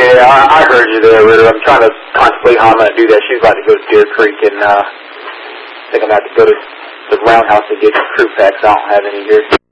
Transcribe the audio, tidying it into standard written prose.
Yeah, I heard you there, Ritter. I'm trying to contemplate how I'm going to do that. She's about to go to Deer Creek, and I think I'm going to have to go to the roundhouse to get crew packs. I don't have any here.